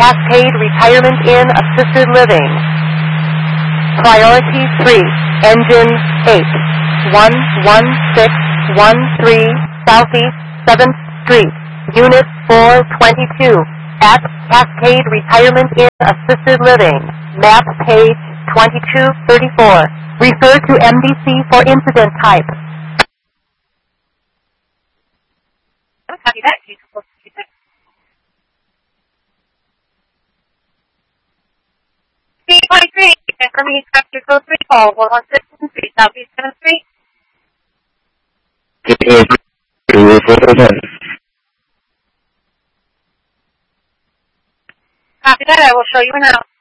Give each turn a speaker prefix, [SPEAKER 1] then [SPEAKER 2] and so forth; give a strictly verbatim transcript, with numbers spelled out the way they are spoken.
[SPEAKER 1] Cascade Retirement Inn Assisted Living. Priority three, Engine eight, one one six one three Southeast seventh Street, Unit four twenty-two, at Cascade Retirement Inn Assisted Living, map page twenty-two thirty-four. Refer to M D C for incident type.
[SPEAKER 2] Copy that. C twenty-three, confirming inspector code three, call one one six one three, Southeast seventh Street. Copy that, I will show you now.